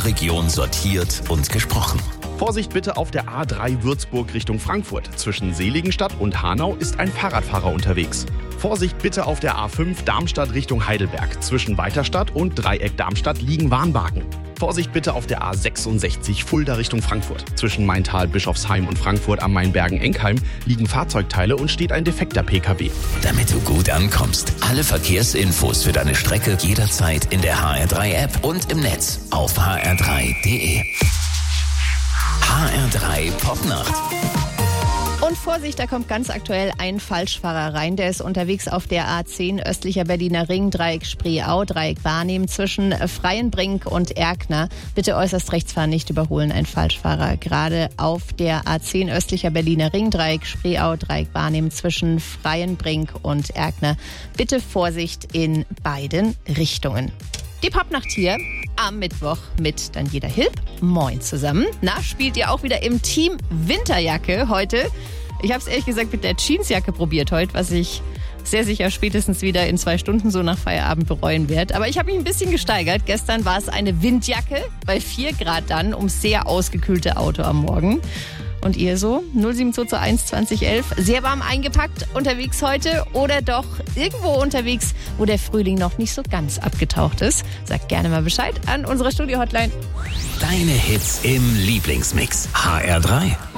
eure Region sortiert und gesprochen. Vorsicht bitte auf der A3 Würzburg Richtung Frankfurt. Zwischen Seligenstadt und Hanau ist ein Fahrradfahrer unterwegs. Vorsicht bitte auf der A5 Darmstadt Richtung Heidelberg. Zwischen Weiterstadt und Dreieck Darmstadt liegen Warnwagen. Vorsicht bitte auf der A66 Fulda Richtung Frankfurt. Zwischen Maintal, Bischofsheim und Frankfurt am Main-Bergen-Enkheim liegen Fahrzeugteile und steht ein defekter PKW. Damit du gut ankommst, alle Verkehrsinfos für deine Strecke jederzeit in der HR3-App und im Netz auf hr3.de. HR3 Popnacht. Und Vorsicht, da kommt ganz aktuell ein Falschfahrer rein. Der ist unterwegs auf der A10 östlicher Berliner Ring, Dreieck Spreeau, Dreieck Wahrnehmen zwischen Freienbrink und Erkner. Bitte äußerst rechts fahren, nicht überholen, ein Falschfahrer. Gerade auf der A10 östlicher Berliner Ring, Dreieck Spreeau, Dreieck Wahrnehmen zwischen Freienbrink und Erkner. Bitte Vorsicht in beiden Richtungen. Die Popnacht hier am Mittwoch mit Daniela Hilb. Moin zusammen. Na, spielt ihr auch wieder im Team Winterjacke heute? Ich habe es ehrlich gesagt mit der Jeansjacke probiert heute, was ich sehr sicher spätestens wieder in 2 Stunden so nach Feierabend bereuen werde. Aber ich habe mich ein bisschen gesteigert. Gestern war es eine Windjacke bei 4 Grad dann ums sehr ausgekühlte Auto am Morgen. Und ihr so? 07221 2011. Sehr warm eingepackt unterwegs heute oder doch irgendwo unterwegs, wo der Frühling noch nicht so ganz abgetaucht ist? Sagt gerne mal Bescheid an unsere Studio-Hotline. Deine Hits im Lieblingsmix. HR3.